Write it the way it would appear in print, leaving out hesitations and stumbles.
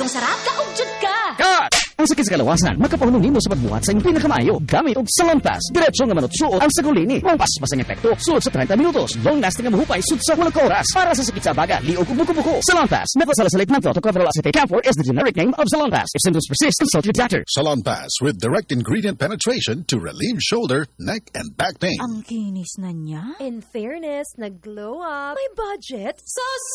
masarap, kaugjud ka! Cut! Ang sakit sa kalawasan, makapahulungin mo sa pagbuhat sa iyong pinakamaayo. Gamit og Salonpas. Diretso nga manutsuot ang sagulini. Ang paspas ang epekto. Sulod sa 30 minutos. Long-lasting ang mahupay sud sa walang oras. Para sa sakit sa baga, liog ug buko-buko. Salonpas. Methylsalicylate menthol tocopherol acetate camphor is the generic name of Salonpas. If symptoms persist, consult your doctor. Salonpas with direct ingredient penetration to relieve shoulder, neck, and back pain. Ang kinis na niya. In fairness, nag-glow up. May budget. So